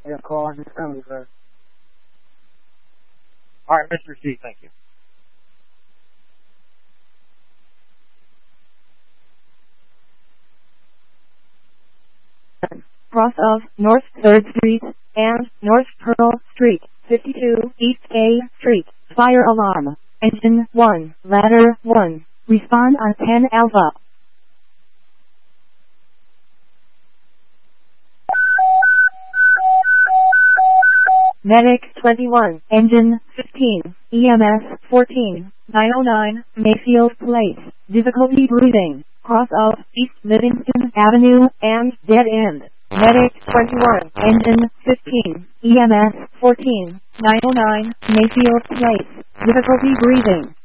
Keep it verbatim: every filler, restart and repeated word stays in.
Yeah, call is coming, sir. All right, Mister C, thank you. Cross of North third Street and North Pearl Street, fifty-two East A Street. Fire alarm. Engine one, ladder one. Respond on ten Alpha. Medic twenty-one, engine fifteen, E M S fourteen, nine oh nine, Mayfield Place. Difficulty breathing. Cross of East Livingston Avenue and dead end. Medic twenty-one, engine fifteen, E M S fourteen, nine oh nine, Mayfield Place. Difficulty breathing.